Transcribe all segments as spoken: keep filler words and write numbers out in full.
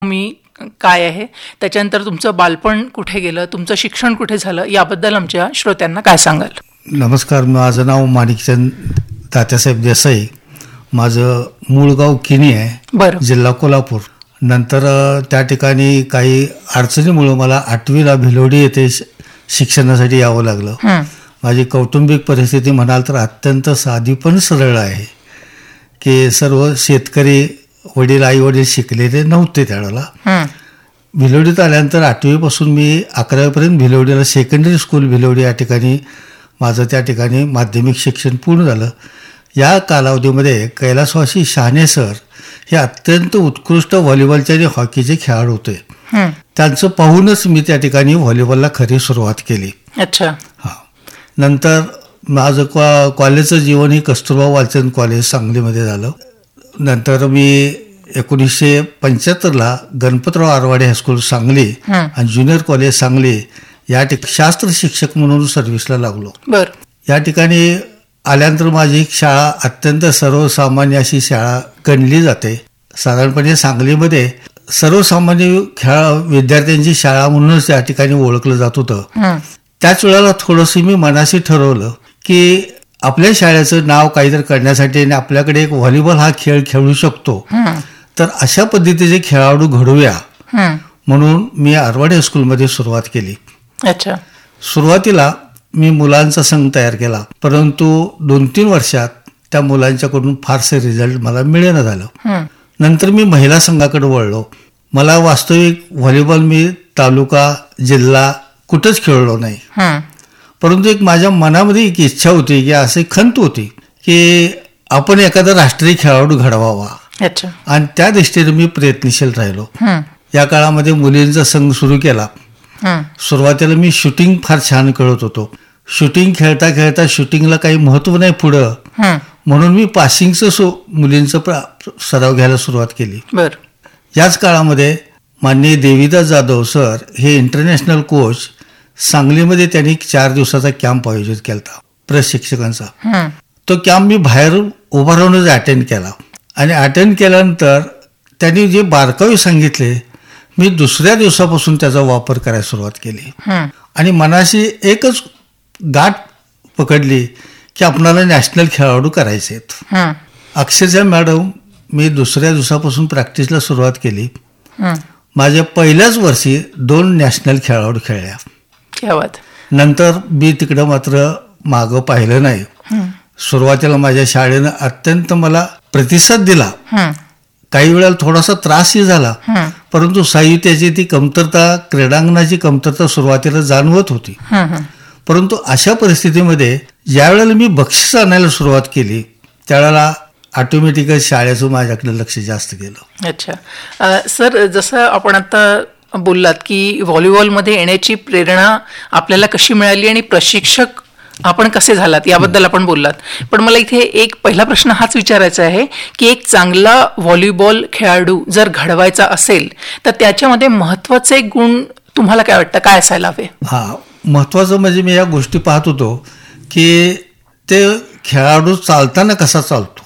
मी काय आहे, त्याच्यानंतर तुमचं बालपण कुठे गेलं, तुमचं शिक्षण कुठे झालं, याबद्दल आमच्या श्रोत्यांना काय सांगाल? नमस्कार, माझं नाव माणिकचंद तात्यासाहेब देसाई. माझं मूळ गाव किनी आहे, बरं, जिल्हा कोल्हापूर. नंतर त्या ठिकाणी काही अडचणीमुळं मला आठवीला भिलवडी येथे शिक्षणासाठी यावं लागलं. माझी कौटुंबिक परिस्थिती म्हणाल तर अत्यंत साधी पण सरळ आहे, की सर्व शेतकरी वडील आई वडील शिकलेले नव्हते त्यावेळेला. भिलवडीत आल्यानंतर आठवीपासून मी अकरावीपर्यंत भिलवडीला सेकंडरी स्कूल भिलवडी या ठिकाणी माझं त्या ठिकाणी माध्यमिक शिक्षण पूर्ण झालं. या कालावधीमध्ये कैलासवासी शहाणे सर हे अत्यंत उत्कृष्ट व्हॉलीबॉलचे आणि हॉकीचे खेळाडू होते. त्यांचं पाहूनच मी त्या ठिकाणी व्हॉलीबॉलला खरी सुरुवात केली. अच्छा. हां. नंतर माझं कॉ कॉलेजचं जीवन ही कस्तुरबा वालचंद कॉलेज सांगलीमध्ये झालं. नंतर मी एकोणीसशे पंच्याहत्तरला गणपतराव आरवाडे हायस्कूल सांगली आणि ज्युनियर कॉलेज सांगली या ठिकाणी शास्त्र शिक्षक म्हणून सर्व्हिसला लागलो. बर. या ठिकाणी आल्यानंतर माझी शाळा अत्यंत सर्वसामान्य अशी शाळा गणली जाते. साधारणपणे सांगलीमध्ये सर्वसामान्य खेळा विद्यार्थ्यांची शाळा म्हणूनच या ठिकाणी ओळखलं जात होतं. त्याच वेळेला थोडंसं मी मनाशी ठरवलं की आपल्या शाळेचं नाव काहीतरी करण्यासाठी आणि आपल्याकडे एक व्हॉलीबॉल हा खेळ खेळू शकतो, तर अशा पद्धतीचे खेळाडू घडवूया म्हणून मी आरवाडे हायस्कूलमध्ये सुरुवात केली. अच्छा. सुरुवातीला मी मुलांचा संघ तयार केला, परंतु दोन तीन वर्षात त्या मुलांच्याकडून फारसे रिझल्ट मला मिळेना झालं. नंतर मी महिला संघाकडे वळलो. मला वास्तविक व्हॉलीबॉल मी तालुका जिल्हा कुठंच खेळलो नाही, परंतु एक माझ्या मनामध्ये एक इच्छा होती की असे खंत होती की आपण एखादा राष्ट्रीय खेळाडू घडवावा. अच्छा. आणि त्या दृष्टीने मी प्रयत्नशील राहिलो. या काळामध्ये मुलींचा संघ सुरू केला. सुरुवातीला मी शूटिंग फार छान खेळत होतो. शूटिंग खेळता खेळता शूटिंगला काही महत्व नाही पुढं, म्हणून मी पासिंगचं सो मुलींचं सराव घ्यायला सुरुवात केली. बर. याच काळामध्ये माननीय देवीदास जाधव सर हे इंटरनॅशनल कोच सांगलीमध्ये त्यांनी चार दिवसाचा कॅम्प आयोजित केला प्रशिक्षकांचा. तो कॅम्प मी बाहेर उभा राहूनच अटेंड केला आणि अटेंड केल्यानंतर त्यांनी जे बारकावे सांगितले मी दुसऱ्या दिवसापासून त्याचा वापर करायला सुरुवात केली आणि मनाशी एकच गाठ पकडली की आपणाला नॅशनल खेळाडू करायचे आहेत. अक्षरशः मॅडम मी दुसऱ्या दिवसापासून प्रॅक्टिसला सुरुवात केली. माझ्या पहिल्याच वर्षी दोन नॅशनल खेळाडू खेळल्या. नंतर मी तिकडं मात्र मागं पाहिलं नाही. सुरुवातीला माझ्या शाळेनं अत्यंत मला प्रतिसाद दिला. काही वेळेला थोडासा त्रासही झाला, परंतु साहित्याची ती कमतरता, क्रीडांगणाची कमतरता सुरुवातीला जाणवत होती. परंतु अशा परिस्थितीमध्ये ज्या वेळेला मी बक्षीस आणायला सुरुवात केली त्यावेळेला ऑटोमॅटिकच शाळेचं माझ्याकडे लक्ष जास्त गेलं. अच्छा. सर, जसं आपण आता बोललात की व्हॉलीबॉलमध्ये येण्याची प्रेरणा आपल्याला कशी मिळाली आणि प्रशिक्षक आपण कसे झालात याबद्दल आपण बोललात, पण मला इथे एक पहिला प्रश्न हाच विचारायचा आहे की एक चांगला व्हॉलीबॉल खेळाडू जर घडवायचा असेल तर त्याच्यामध्ये महत्वाचे गुण तुम्हाला काय वाटतं काय असायला हवे? हा, महत्वाचं म्हणजे मी या गोष्टी पाहत होतो की ते खेळाडू चालताना कसा चालतो,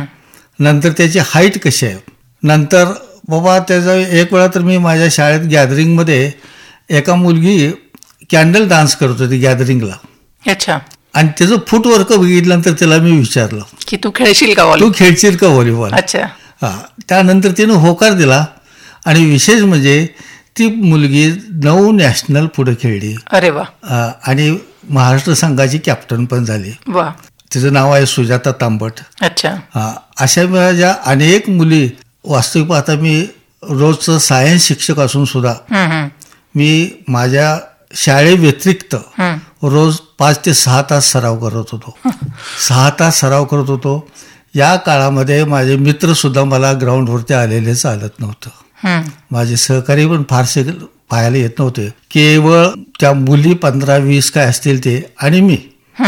नंतर त्याची हाईट कशी आहे. नंतर बाबा त्याचा एक वेळा तर मी माझ्या शाळेत गॅदरिंगमध्ये एका मुलगी कॅन्डल डान्स करत होती गॅदरिंगला. अच्छा. आणि त्याचं फुटवर्क बघितल्यानंतर त्याला मी विचारलं की तू खेळशील का तू खेळशील का व्हॉलीबॉल. अच्छा. हा, त्यानंतर तिनं होकार दिला आणि विशेष म्हणजे ती मुलगी नऊ नॅशनल पुढे खेळली. अरे वा. आणि महाराष्ट्र संघाची कॅप्टन पण झाली. वा. तिचं नाव आहे सुजाता तांबट. अच्छा. हा, अशा माझ्या अनेक मुली वास्तविक पाहता मी रोजचं सायन्स शिक्षक असून सुद्धा मी माझ्या शाळे व्यतिरिक्त रोज पाच ते सहा तास सराव करत होतो. सहा तास सराव करत होतो. या काळामध्ये माझे मित्र सुद्धा मला ग्राउंडवरती आलेले चालत नव्हतं. माझे सहकारी पण फारसे पाहायला येत नव्हते. केवळ त्या मुली पंधरा वीस काय असतील ते आणि मी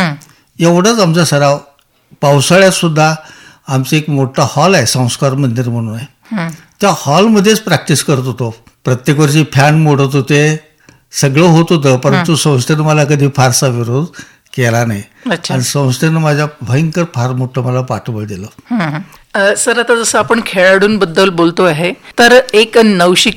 एवढंच आमचा सराव. पावसाळ्यात सुद्धा आमचं एक मोठा हॉल आहे, संस्कार मंदिर म्हणून आहे, त्या हॉलमध्येच प्रॅक्टिस करत होतो. प्रत्येक वर्षी फॅन मोडत होते, सगळं होत होतं, परंतु संस्थेनं मला कधी फारसा विरोध केला नाही आणि संस्थेनं माझ्या भयंकर फार मोठं मला पाठबळ दिलं. सर, आता जसं आपण खेळाडूंबद्दल बोलतो आहे तर एक नवशिका